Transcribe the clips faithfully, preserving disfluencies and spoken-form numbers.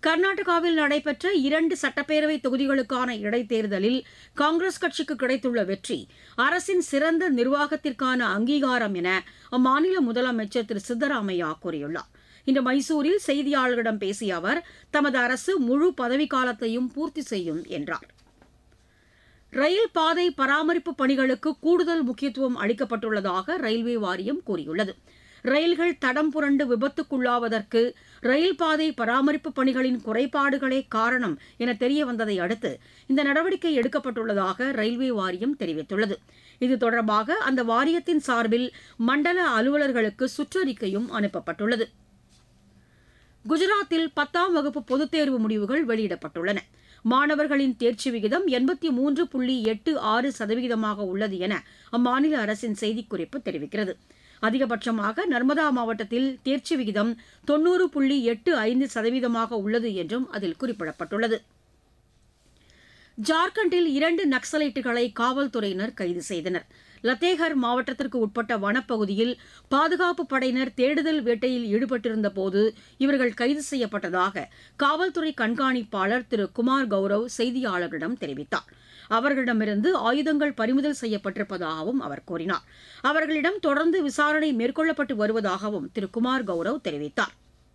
கர்நாடகாவில் நடைபெற்ற இரண்டு சட்டப்பேரவை தொகுதிகளுக்கான இடைத்தேர்தலில் காங்கிரஸ் கட்சிக்கு கிடைத்துள்ள வெற்றி அரசின் சிறந்த நிர்வாகத்திற்கான அங்கீகாரம் என அம்மாநில முதலமைச்சர் திரு சித்தராமையா கூறியுள்ளார். இன்று மைசூரில் செய்தியாளர்களிடம் பேசிய அவர், தமது அரசு முழு பதவிக்காலத்தையும் பூர்த்தி செய்யும் என்றார். ரயில் பாதை பராமரிப்பு பணிகளுக்கு கூடுதல் முக்கியத்துவம் அளிக்கப்பட்டுள்ளதாக ரயில்வே வாரியம் கூறியுள்ளது. ரயில்கள் தடம் புரண்டு விபத்துக்குள்ளாவதற்கு ரயில் பாதை பராமரிப்பு பணிகளின் குறைபாடுகளே காரணம் என தெரியவந்ததை அடுத்து இந்த நடவடிக்கை எடுக்கப்பட்டுள்ளதாக ரயில்வே வாரியம் தெரிவித்துள்ளது. இது தொடர்பாக அந்த வாரியத்தின் சார்பில் மண்டல அலுவலர்களுக்கு சுற்றறிக்கையும் அனுப்பப்பட்டுள்ளது. குஜராத்தில் பத்தாம் வகுப்பு பொதுத் தேர்வு முடிவுகள் வெளியிடப்பட்டுள்ளன. மாணவர்களின் தேர்ச்சி விகிதம் எண்பத்தி மூன்று புள்ளி எட்டு ஆறு சதவீதமாக உள்ளது என அம்மாநில அரசின் செய்திக்குறிப்பு தெரிவிக்கிறது. அதிகபட்சமாக நர்மதா மாவட்டத்தில் தேர்ச்சி விகிதம் தொன்னூறு புள்ளி எட்டு ஐந்து சதவீதமாக உள்ளது என்றும் அதில் குறிப்பிடப்பட்டுள்ளது. ஜார்க்கண்டில் இரண்டு நக்சலைட்டுகளை காவல்துறையினர் கைது செய்தனர். லத்தேகர் மாவட்டத்திற்கு உட்பட்ட வனப்பகுதியில் பாதுகாப்பு படையினர் தேடுதல் வேட்டையில் ஈடுபட்டிருந்தபோது இவர்கள் கைது செய்யப்பட்டதாக காவல்துறை கண்காணிப்பாளர் திரு குமார் கௌரவ் செய்தியாளர்களிடம் தெரிவித்தார். அவர்களிடமிருந்து ஆயுதங்கள் பறிமுதல் செய்யப்பட்டிருப்பதாகவும் அவர் கூறினார். அவர்களிடம் தொடர்ந்து விசாரணை மேற்கொள்ளப்பட்டு வருவதாகவும் திரு குமார் கௌரவ் தெரிவித்தார்.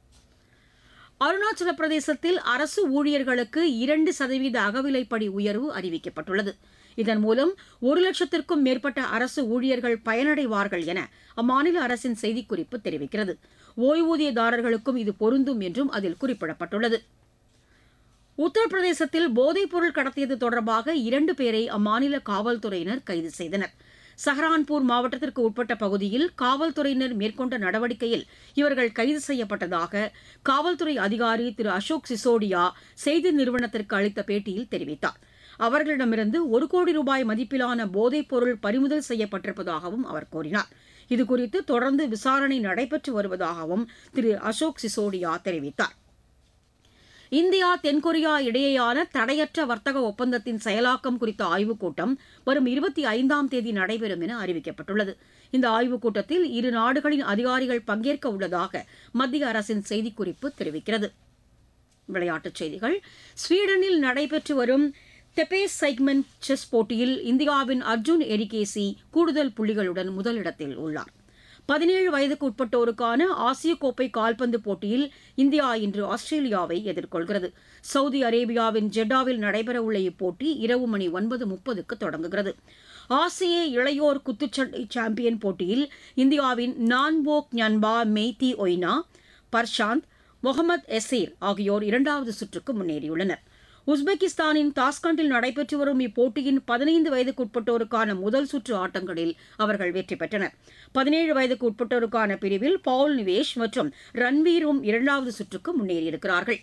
அருணாச்சல பிரதேசத்தில் அரசு ஊழியர்களுக்கு இரண்டு சதவீத அகவிலைப்படி உயர்வு அறிவிக்கப்பட்டுள்ளது. இதன் மூலம் ஒரு லட்சத்திற்கும் மேற்பட்ட அரசு ஊழியர்கள் பயனடைவார்கள் என அம்மாநில அரசின் செய்திக்குறிப்பு தெரிவிக்கிறது. ஓய்வூதியதாரர்களுக்கும் இது பொருந்தும் என்றும் அதில் குறிப்பிடப்பட்டுள்ளது. உத்தரப்பிரதேசத்தில் போதைப்பொருள் கடத்தியது தொடர்பாக இரண்டு பேரை அம்மாநில காவல்துறையினர் கைது செய்தனர். சஹரான்பூர் மாவட்டத்திற்கு உட்பட்ட பகுதியில் காவல்துறையினர் மேற்கொண்ட நடவடிக்கையில் இவர்கள் கைது செய்யப்பட்டதாக காவல்துறை அதிகாரி திரு அசோக் சிசோடியா செய்தி நிறுவனத்திற்கு அளித்த பேட்டியில் தெரிவித்தார். அவர்களிடமிருந்து ஒரு கோடி ரூபாய் மதிப்பிலான போதைப்பொருள் பறிமுதல் செய்யப்பட்டிருப்பதாகவும் அவர் கூறினார். இதுகுறித்து தொடர்ந்து விசாரணை நடைபெற்று வருவதாகவும் திரு அசோக் சிசோடியா தெரிவித்தார். இந்தியா தென்கொரியா இடையேயான தடையற்ற வர்த்தக ஒப்பந்தத்தின் செயலாக்கம் குறித்த ஆய்வுக் கூட்டம் வரும் இருபத்தி ஐந்தாம் தேதி நடைபெறும் என அறிவிக்கப்பட்டுள்ளது. இந்த ஆய்வுக் கூட்டத்தில் இரு நாடுகளின் அதிகாரிகள் பங்கேற்க உள்ளதாக மத்திய அரசின் செய்திக்குறிப்பு தெரிவிக்கிறது. விளையாட்டுச் செய்திகள். ஸ்வீடனில் நடைபெற்று வரும் தெபேஸ் சைக்மெண்ட் செஸ் போட்டியில் இந்தியாவின் அர்ஜுன் எரிகேசி கூடுதல் புள்ளிகளுடன் முதலிடத்தில் உள்ளார். பதினேழு வயதுக்கு உட்பட்டோருக்கான ஆசிய கோப்பை கால்பந்து போட்டியில் இந்தியா இன்று ஆஸ்திரேலியாவை எதிர்கொள்கிறது. சவுதி அரேபியாவின் ஜெட்டாவில் நடைபெறவுள்ள இப்போட்டி இரவு மணி ஒன்பது முப்பதுக்கு தொடங்குகிறது. ஆசிய இளையோர் குத்துச்சண்டை சாம்பியன் போட்டியில் இந்தியாவின் நான்போக் ஞான்பா மெய்தி ஒய்னா, பர்ஷாந்த், முகமது எசீர் ஆகியோர் இரண்டாவது சுற்றுக்கு முன்னேறியுள்ளனர். உஸ்பெகிஸ்தானின் தாஸ்கண்டில் நடைபெற்று வரும் இப்போட்டியின் பதினைந்து வயதுக்கு உட்பட்டோருக்கான முதல் சுற்று ஆட்டங்களில் அவர்கள் வெற்றி பெற்றனர். பதினேழு வயதுக்கு உட்பட்டோருக்கான பிரிவில் பவுல் நிவேஷ் மற்றும் ரன்வீரும் இரண்டாவது சுற்றுக்கு முன்னேறியிருக்கிறார்கள்.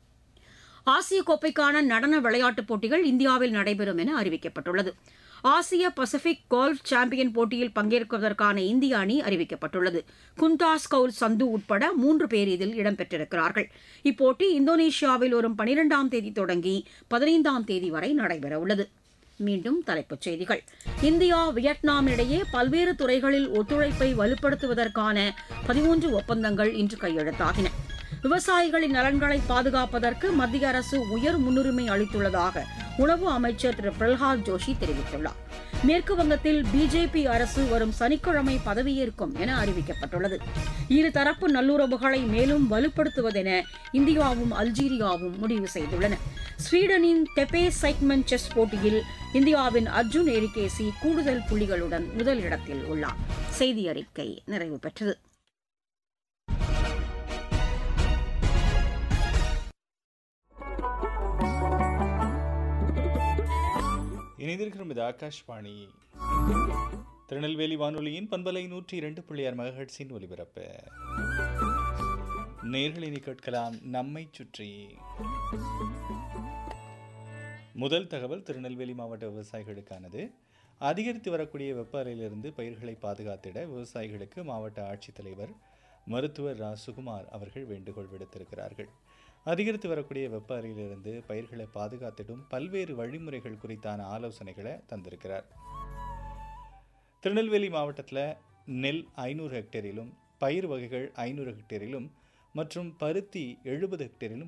ஆசிய கோப்பைக்கான நடன விளையாட்டுப் போட்டிகள் இந்தியாவில் நடைபெறும் என அறிவிக்கப்பட்டுள்ளது. ஆசிய பசிபிக் கோல்ஃப் சாம்பியன் போட்டியில் பங்கேற்பதற்கான இந்திய அணி அறிவிக்கப்பட்டுள்ளது. குந்தாஸ் கவுல் சந்து உட்பட மூன்று பேர் இதில் இடம்பெற்றிருக்கிறார்கள். இப்போட்டி இந்தோனேஷியாவில் வரும் பனிரெண்டாம் தேதி தொடங்கி பதினைந்தாம் தேதி வரை நடைபெறவுள்ளது. மீண்டும் தலைப்புச் செய்திகள். இந்தியா வியட்நாம் இடையே பல்வேறு துறைகளில் ஒத்துழைப்பை வலுப்படுத்துவதற்கான பதிமூன்று ஒப்பந்தங்கள் இன்று கையெழுத்தாகின. விவசாயிகளின் நலன்களை பாதுகாப்பதற்கு மத்திய அரசு உயர் முன்னுரிமை அளித்துள்ளதாக உணவு அமைச்சர் திரு பிரல்ஹாத் ஜோஷி தெரிவித்துள்ளார். மேற்கு வங்கத்தில் பிஜேபி அரசு வரும் சனிக்கிழமை பதவியேற்கும் என அறிவிக்கப்பட்டுள்ளது. இருதரப்பு நல்லுறவுகளை மேலும் வலுப்படுத்துவதென இந்தியாவும் அல்ஜீரியாவும் முடிவு செய்துள்ளன. ஸ்வீடனின் தெபேஸ் சைக்மெண்ட் செஸ் போட்டியில் இந்தியாவின் அர்ஜுன் எரிகேசி கூடுதல் புள்ளிகளுடன் முதலிடத்தில் உள்ளார். செய்தி அறிக்கை நிறைவு பெற்றது. இணைந்திருக்கிறோம். இது ஆகாஷ்வாணி திருநெல்வேலி வானொலியின் பண்பலை நூற்றி இரண்டு புள்ளி ஆறு மெகாஹெர்ட்ஸின் ஒலிபரப்பு. நேர்களினை கேட்கலாம். நம்மை சுற்றி முதல் தகவல் திருநெல்வேலி மாவட்ட விவசாயிகளுக்கானது. அதிகரித்து வரக்கூடிய வெப்ப அலையிலிருந்து பயிர்களை பாதுகாத்திட விவசாயிகளுக்கு மாவட்ட ஆட்சித்தலைவர் மருத்துவர் ரா சுகுமார் அவர்கள் வேண்டுகோள் விடுத்திருக்கிறார்கள். அதிகரித்து வரக்கூடிய வெப்ப அலையிலிருந்து பயிர்களை பாதுகாத்திடும் பல்வேறு வழிமுறைகள் குறித்தான ஆலோசனைகளை தந்திருக்கிறார். திருநெல்வேலி மாவட்டத்தில் நெல் ஐநூறு ஹெக்டேரிலும், பயிர் வகைகள் ஐநூறு ஹெக்டேரிலும் மற்றும் பருத்தி எழுபது ஹெக்டேரிலும்